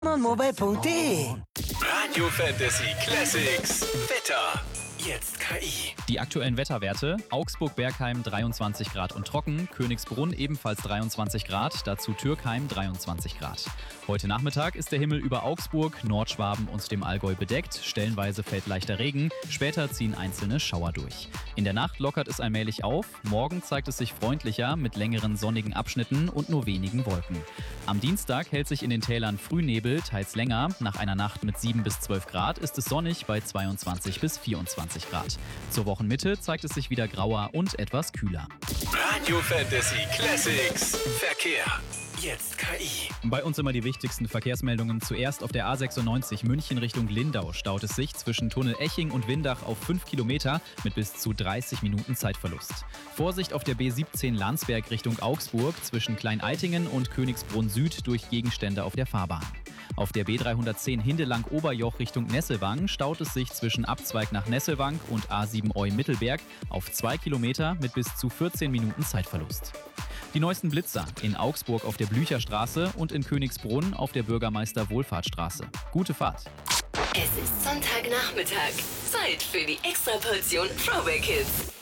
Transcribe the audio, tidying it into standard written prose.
onmobile.de. Radio Fantasy Classics. Wetter. Jetzt KI. Die aktuellen Wetterwerte: Augsburg-Bergheim 23 Grad und trocken, Königsbrunn ebenfalls 23 Grad, dazu Türkheim 23 Grad. Heute Nachmittag ist der Himmel über Augsburg, Nordschwaben und dem Allgäu bedeckt, stellenweise fällt leichter Regen, später ziehen einzelne Schauer durch. In der Nacht lockert es allmählich auf, morgen zeigt es sich freundlicher mit längeren sonnigen Abschnitten und nur wenigen Wolken. Am Dienstag hält sich in den Tälern Frühnebel, teils länger, nach einer Nacht mit 7 bis 12 Grad ist es sonnig bei 22 bis 24 Grad. Zur Wochenmitte zeigt es sich wieder grauer und etwas kühler. Radio Fantasy Classics. Verkehr. Jetzt KI. Bei uns immer die wichtigsten Verkehrsmeldungen. Zuerst auf der A96 München Richtung Lindau staut es sich zwischen Tunnel Eching und Windach auf 5 Kilometer mit bis zu 30 Minuten Zeitverlust. Vorsicht auf der B17 Landsberg Richtung Augsburg zwischen Klein-Eitingen und Königsbrunn Süd durch Gegenstände auf der Fahrbahn. Auf der B310 Hindelang-Oberjoch Richtung Nesselwang staut es sich zwischen Abzweig nach Nesselwang und A7 Eu-Mittelberg auf 2 Kilometer mit bis zu 14 Minuten Zeitverlust. Die neuesten Blitzer in Augsburg auf der Blücherstraße und in Königsbrunn auf der Bürgermeister-Wohlfahrtsstraße. Gute Fahrt! Es ist Sonntagnachmittag. Zeit für die Extraportion Throwback Hits.